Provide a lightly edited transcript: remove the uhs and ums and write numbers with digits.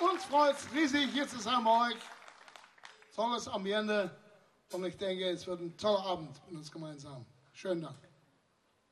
Uns freut es riesig, hier zu sein bei euch. Tolles Ambiente. Und ich denke, es wird ein toller Abend mit uns gemeinsam. Schönen Dank.